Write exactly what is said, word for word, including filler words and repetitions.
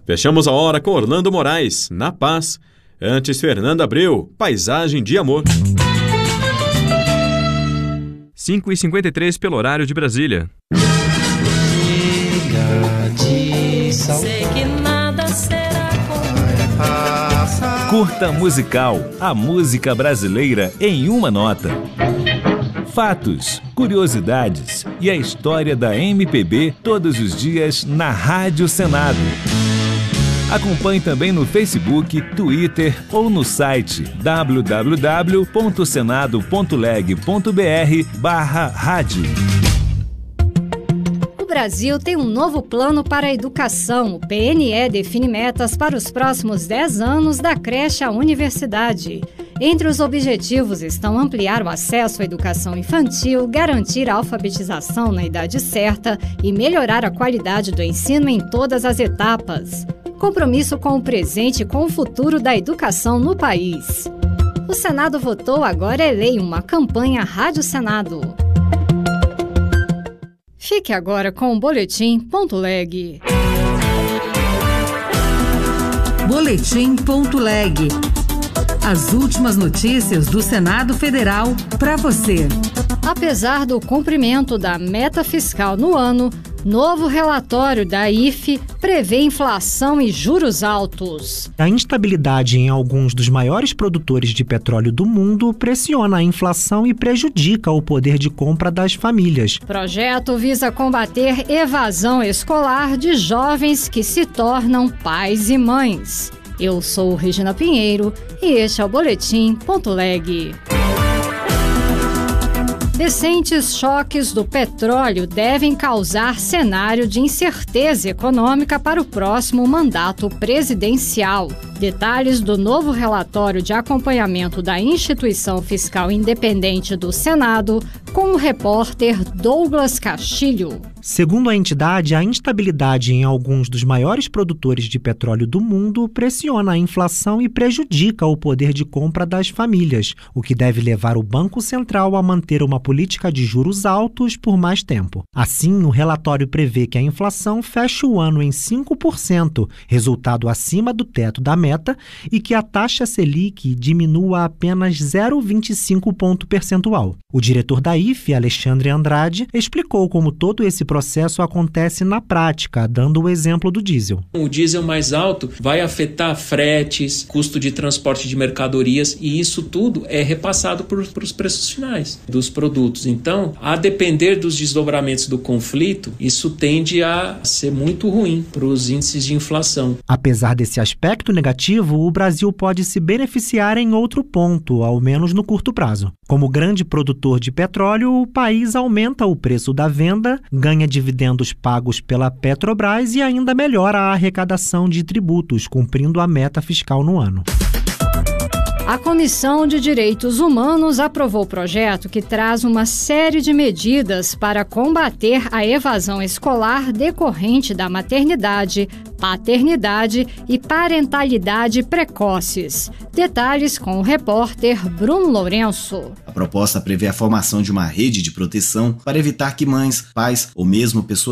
Fechamos a hora com Orlando Moraes, Na Paz. Antes, Fernanda Abreu, Paisagem de Amor. cinco e cinquenta e três pelo horário de Brasília. Sei que nada será como... Curta Musical, a música brasileira em uma nota. Fatos, curiosidades e a história da M P B todos os dias na Rádio Senado. Acompanhe também no Facebook, Twitter ou no site w w w ponto senado ponto leg ponto b r barra rádio. O Brasil tem um novo plano para a educação. O P N E define metas para os próximos dez anos da creche à universidade. Entre os objetivos estão ampliar o acesso à educação infantil, garantir a alfabetização na idade certa e melhorar a qualidade do ensino em todas as etapas. Compromisso com o presente e com o futuro da educação no país. O Senado votou, agora é lei, uma campanha Rádio Senado. Fique agora com o Boletim Ponto Leg. Boletim Ponto Leg. As últimas notícias do Senado Federal para você. Apesar do cumprimento da meta fiscal no ano, novo relatório da I F prevê inflação e juros altos. A instabilidade em alguns dos maiores produtores de petróleo do mundo pressiona a inflação e prejudica o poder de compra das famílias. O projeto visa combater evasão escolar de jovens que se tornam pais e mães. Eu sou Regina Pinheiro e este é o Boletim Ponto Leg. Recentes choques do petróleo devem causar cenário de incerteza econômica para o próximo mandato presidencial. Detalhes do novo relatório de acompanhamento da Instituição Fiscal Independente do Senado, com o repórter Douglas Castilho. Segundo a entidade, a instabilidade em alguns dos maiores produtores de petróleo do mundo pressiona a inflação e prejudica o poder de compra das famílias, o que deve levar o Banco Central a manter uma política de juros altos por mais tempo. Assim, o relatório prevê que a inflação feche o ano em cinco por cento, resultado acima do teto da meta, e que a taxa Selic diminua a apenas zero vírgula vinte e cinco ponto percentual. O diretor da I F, Alexandre Andrade, explicou como todo esse processo acontece na prática, dando o exemplo do diesel. O diesel mais alto vai afetar fretes, custo de transporte de mercadorias, e isso tudo é repassado para os preços finais dos produtos. Então, a depender dos desdobramentos do conflito, isso tende a ser muito ruim para os índices de inflação. Apesar desse aspecto negativo, o Brasil pode se beneficiar em outro ponto, ao menos no curto prazo. Como grande produtor de petróleo, o país aumenta o preço da venda, ganha dividendos pagos pela Petrobras e ainda melhora a arrecadação de tributos, cumprindo a meta fiscal no ano. A Comissão de Direitos Humanos aprovou o projeto que traz uma série de medidas para combater a evasão escolar decorrente da maternidade, paternidade e parentalidade precoces. Detalhes com o repórter Bruno Lourenço. A proposta prevê a formação de uma rede de proteção para evitar que mães, pais ou mesmo pessoas